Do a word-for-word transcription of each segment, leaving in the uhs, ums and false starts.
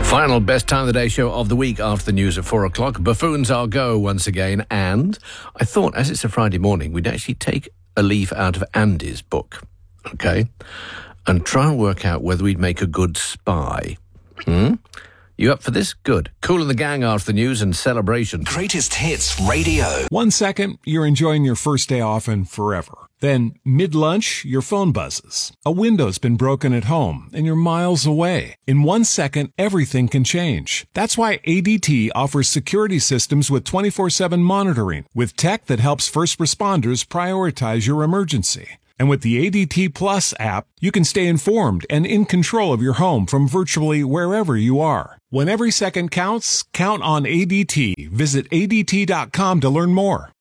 Final best time of the day show of the week after the news at four o'clock. Buffoons Are Go once again. And I thought, as it's a Friday morning, we'd actually take a leaf out of Andy's book, okay, and try and work out whether we'd make a good spy. Hmm? You up for this? Good. Cool in the Gang after the news and celebration. Greatest Hits Radio. One second, you're enjoying your first day off and forever. Then, mid-lunch, your phone buzzes. A window's been broken at home, and you're miles away. In one second, everything can change. That's why A D T offers security systems with twenty-four seven monitoring, with tech that helps first responders prioritize your emergency. And with the A D T Plus app, you can stay informed and in control of your home from virtually wherever you are. When every second counts, count on A D T. Visit A D T dot com to learn more.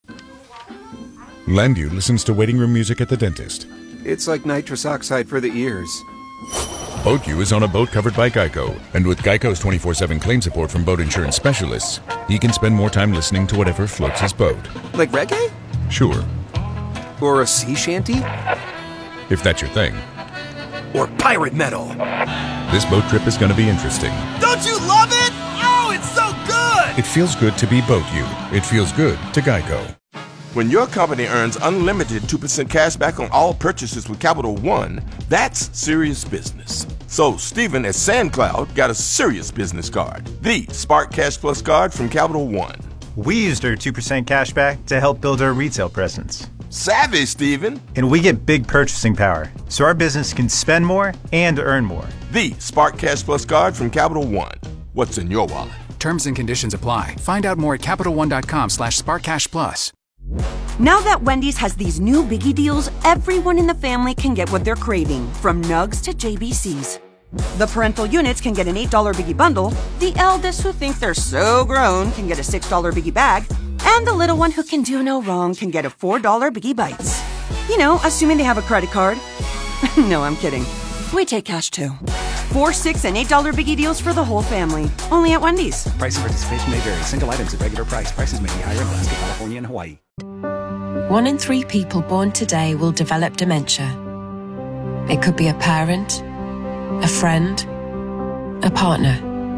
Landu listens to waiting room music at the dentist. It's like nitrous oxide for the ears. BoatU is on a boat covered by Geico. And with Geico's twenty-four seven claim support from boat insurance specialists, he can spend more time listening to whatever floats his boat. Like reggae? Sure. Or a sea shanty? If that's your thing. Or pirate metal? This boat trip is going to be interesting. Don't you love it? Oh, it's so good! It feels good to be BoatU. It feels good to Geico. When your company earns unlimited two percent cash back on all purchases with Capital One, that's serious business. So Stephen at SandCloud got a serious business card, the Spark Cash Plus card from Capital One. We used our two percent cash back to help build our retail presence. Savvy, Stephen. And we get big purchasing power, so our business can spend more and earn more. The Spark Cash Plus card from Capital One. What's in your wallet? Terms and conditions apply. Find out more at Capital One dot com slash Spark Cash Plus. Now that Wendy's has these new biggie deals, everyone in the family can get what they're craving, from nugs to J B Cs. The parental units can get an eight dollar biggie bundle, the eldest who think they're so grown can get a six dollar biggie bag, and the little one who can do no wrong can get a four dollar biggie bites. You know, assuming they have a credit card. No, I'm kidding. We take cash too. Four, six, and eight dollar biggie deals for the whole family. Only at Wendy's. Price and participation may vary. Single items at regular price. Prices may be higher in Alaska, California, and Hawaii. One in three people born today will develop dementia. It could be a parent, a friend, a partner.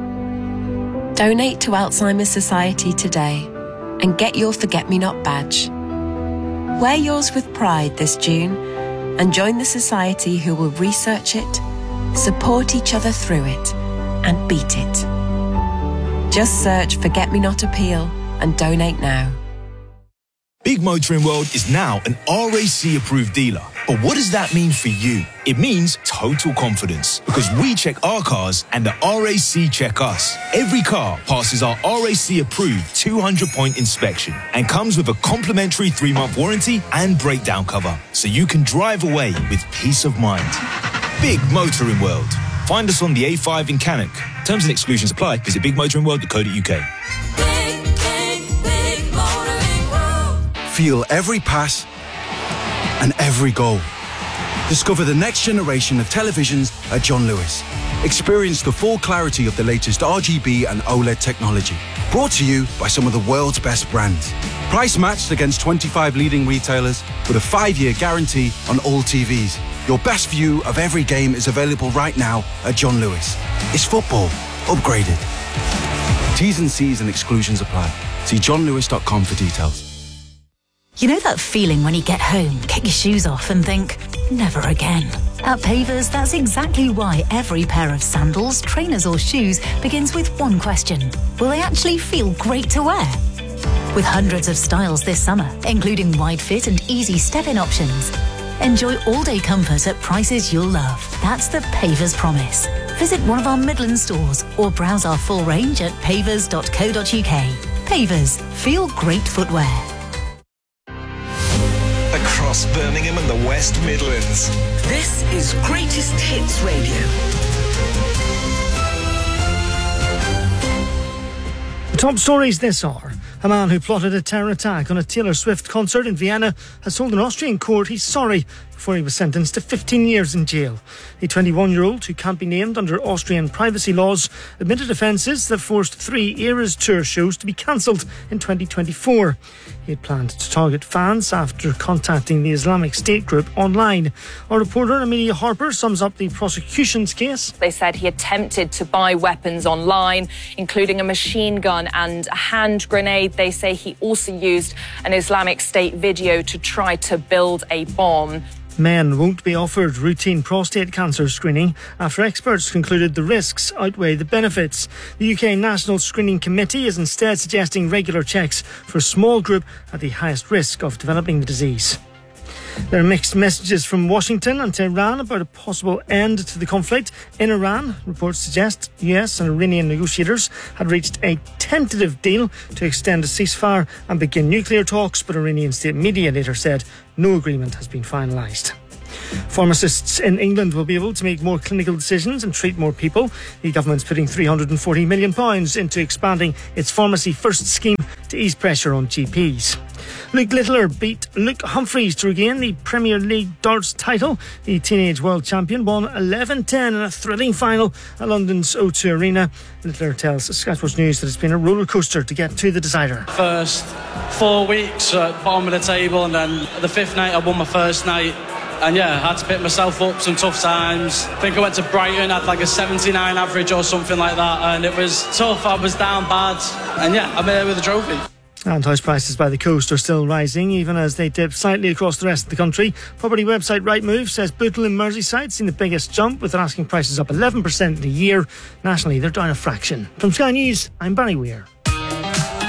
Donate to Alzheimer's Society today and get your Forget-Me-Not badge. Wear yours with pride this June and join the society who will research it, support each other through it, and beat it. Just search Forget-Me-Not Appeal and donate now. Big Motoring World is now an R A C approved dealer. But what does that mean for you? It means total confidence, because we check our cars and the R A C check us. Every car passes our R A C approved two hundred point inspection and comes with a complimentary three month warranty and breakdown cover, so you can drive away with peace of mind. Big Motoring World. Find us on the A five in Cannock. Terms and exclusions apply. Visit big motoring world dot co dot uk. Feel every pass and every goal. Discover the next generation of televisions at John Lewis. Experience the full clarity of the latest R G B and OLED technology. Brought to you by some of the world's best brands. Price matched against twenty-five leading retailers with a five-year guarantee on all T Vs. Your best view of every game is available right now at John Lewis. It's football upgraded. T's and C's and exclusions apply. See john lewis dot com for details. You know that feeling when you get home, kick your shoes off and think, never again? At Pavers, that's exactly why every pair of sandals, trainers or shoes begins with one question. Will they actually feel great to wear? With hundreds of styles this summer, including wide fit and easy step-in options. Enjoy all-day comfort at prices you'll love. That's the Pavers promise. Visit one of our Midland stores or browse our full range at pavers dot co dot uk. Pavers, feel great footwear. Across Birmingham and the West Midlands. This is Greatest Hits Radio. The top stories this hour. A man who plotted a terror attack on a Taylor Swift concert in Vienna has told an Austrian court he's sorry before he was sentenced to fifteen years in jail. The twenty-one-year-old, who can't be named under Austrian privacy laws, admitted offences that forced three Eras Tour shows to be cancelled in twenty twenty-four. He had planned to target fans after contacting the Islamic State group online. Our reporter Amelia Harper sums up the prosecution's case. They said he attempted to buy weapons online, including a machine gun and a hand grenade. They say he also used an Islamic State video to try to build a bomb. Men won't be offered routine prostate cancer screening after experts concluded the risks outweigh the benefits. The U K National Screening Committee is instead suggesting regular checks for a small group at the highest risk of developing the disease. There are mixed messages from Washington and Tehran about a possible end to the conflict in Iran. Reports suggest U S and Iranian negotiators had reached a tentative deal to extend a ceasefire and begin nuclear talks, but Iranian state media later said no agreement has been finalised. Pharmacists in England will be able to make more clinical decisions and treat more people. The government's putting three hundred forty million pounds into expanding its Pharmacy First scheme to ease pressure on G Ps. Luke Littler beat Luke Humphries to regain the Premier League darts title. The teenage world champion won eleven ten in a thrilling final at London's O two Arena. Littler tells Sky Sports News that it's been a roller coaster to get to the decider. First four weeks at bottom of the table, and then the fifth night I won my first night. And yeah, I had to pick myself up some tough times. I think I went to Brighton, had like a seventy-nine average or something like that, and it was tough. I was down bad, and yeah, I'm here with a trophy. And house prices by the coast are still rising, even as they dip slightly across the rest of the country. Property website Rightmove says Bootle in Merseyside seen the biggest jump, with asking prices up eleven percent in a year. Nationally, they're down a fraction. From Sky News, I'm Barry Weir.